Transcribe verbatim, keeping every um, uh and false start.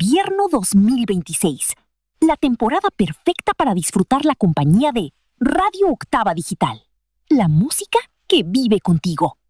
Invierno dos mil veintiséis. La temporada perfecta para disfrutar la compañía de Radio Octava Digital. La música que vive contigo.